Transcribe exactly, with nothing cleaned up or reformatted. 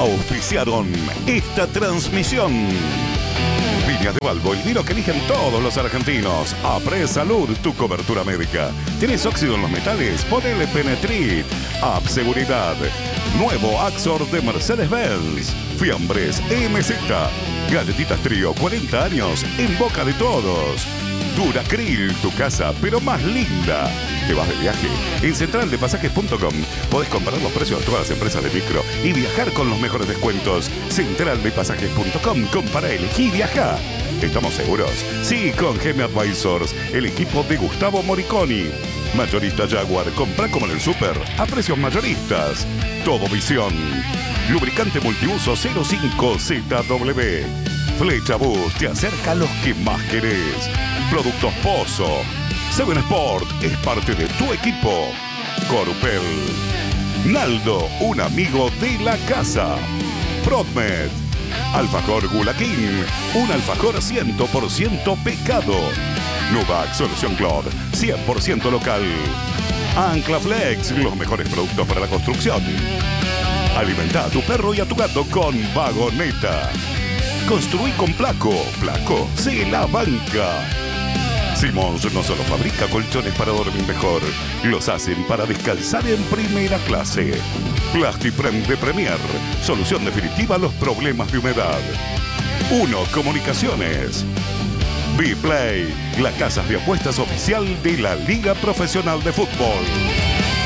auspiciaron esta transmisión. Viñas de Balbo, el vino que eligen todos los argentinos. Apres Salud, tu cobertura médica. ¿Tienes óxido en los metales? Ponele Penetrit. App Seguridad. Nuevo Axor de Mercedes-Benz. Fiambres M Z. Galletitas Trío, cuarenta años en boca de todos. Duracril, tu casa, pero más linda. ¿Te vas de viaje? En central de pasajes punto com podés comparar los precios de todas las empresas de micro y viajar con los mejores descuentos. central de pasajes punto com, compara, elegí y viaja. ¿Estamos seguros? Sí, con G M Advisors, el equipo de Gustavo Moriconi. Mayorista Jaguar, compra como en el súper, a precios mayoristas. Todo Visión. Lubricante multiuso cero cinco Z W. Flecha Bus te acerca a los que más querés. Productos Pozo. Seven Sport es parte de tu equipo. Corupel. Naldo, un amigo de la casa. Prodmed. Alfajor Gulaquín, un alfajor cien por ciento pecado. Nuvac Solución Clod, cien por ciento local. Ancla Flex, los mejores productos para la construcción. Alimenta a tu perro y a tu gato con Vagoneta. Construí con Placo, Placo se la banca. Simons no solo fabrica colchones para dormir mejor, los hacen para descansar en primera clase. Plastiprem de Premier, solución definitiva a los problemas de humedad. Uno Comunicaciones. B-Play, la casa de apuestas oficial de la Liga Profesional de Fútbol.